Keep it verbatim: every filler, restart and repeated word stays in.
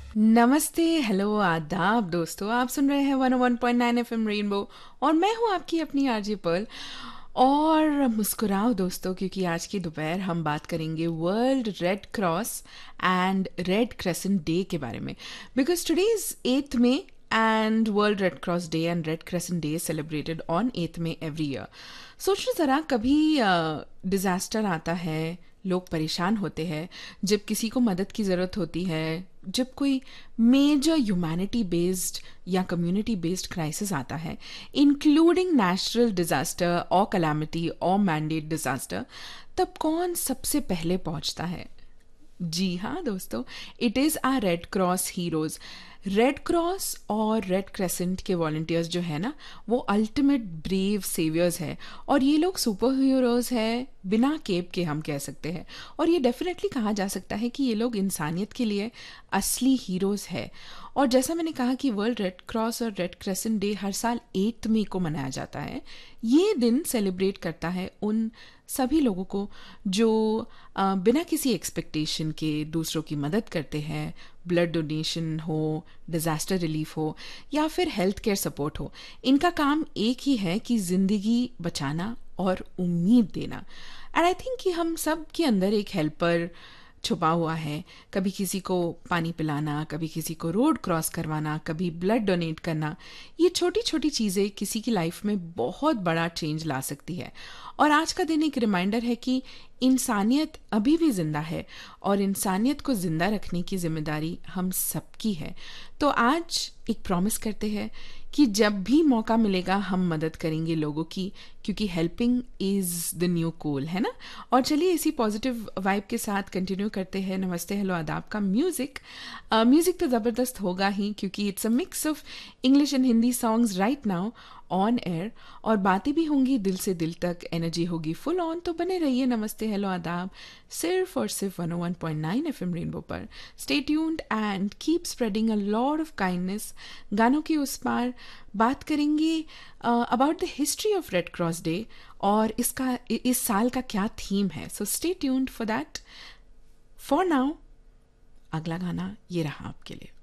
नमस्ते, हेलो, आदाब दोस्तों। आप सुन रहे हैं वन ओ one point nine FM rainbow और मैं हूं आपकी अपनी आरजे पर्ल। और मुस्कुराओ दोस्तों, क्योंकि आज की दोपहर हम बात करेंगे world red cross and red crescent day के बारे में। बिकॉज टुडे इज एथ मे and world red cross day and red crescent day celebrated on एथ मे एवरी ईयर। सोच लो ज़रा, कभी डिज़ास्टर आता है, लोग परेशान होते हैं, जब किसी को मदद की ज़रूरत होती है, जब कोई मेजर ह्यूमैनिटी बेस्ड या कम्युनिटी बेस्ड क्राइसिस आता है, इंक्लूडिंग नेचुरल डिजास्टर और कलामिटी और मैंडेट डिजास्टर, तब कौन सबसे पहले पहुंचता है? जी हाँ दोस्तों, it is are red cross heroes. Red cross और रेड क्रेसेंट के वॉल्टियर्स जो है ना, वो अल्टीमेट ब्रेव सेवियर्स है। और ये लोग सुपर हीरोज़ है बिना केप के, हम कह सकते हैं। और ये डेफिनेटली कहा जा सकता है कि ये लोग इंसानियत के लिए असली हीरोज़ है। और जैसा मैंने कहा कि वर्ल्ड रेड क्रॉस और रेड क्रेसेंट डे हर साल एट मई को मनाया जाता है। ये दिन सेलिब्रेट करता है उन सभी लोगों को जो अ, बिना किसी एक्सपेक्टेशन के दूसरों की मदद करते हैं। ब्लड डोनेशन हो, डिज़ास्टर रिलीफ हो या फिर हेल्थ केयर सपोर्ट हो, इनका काम एक ही है कि ज़िंदगी बचाना और उम्मीद देना। एंड आई थिंक कि हम सब के अंदर एक हेल्पर छुपा हुआ है। कभी किसी को पानी पिलाना, कभी किसी को रोड क्रॉस करवाना, कभी ब्लड डोनेट करना। ये छोटी छोटी चीज़ें किसी की लाइफ में बहुत बड़ा चेंज ला सकती है। और आज का दिन एक रिमाइंडर है कि इंसानियत अभी भी जिंदा है और इंसानियत को जिंदा रखने की जिम्मेदारी हम सबकी है। तो आज एक प्रॉमिस करते हैं कि जब भी मौका मिलेगा हम मदद करेंगे लोगों की, क्योंकि helping is the new cool, है ना। और चलिए इसी पॉजिटिव वाइब के साथ कंटिन्यू करते हैं नमस्ते हेलो आदाब का म्यूज़िक। म्यूज़िक तो ज़बरदस्त होगा ही, क्योंकि it's a mix of English and Hindi songs right now on air. और बातें भी होंगी दिल से दिल तक, एनर्जी होगी फुल ऑन। तो बने रहिए नमस्ते हेलो आदाब सिर्फ और सिर्फ वन ओ one point nine F M rainbow पर। Stay tuned and keep spreading a lot of kindness. गानों के उस पार बात करेंगे about the history of red cross day और इसका इस साल का क्या थीम है। So stay tuned for that. For now अगला गाना ये रहा आपके लिए।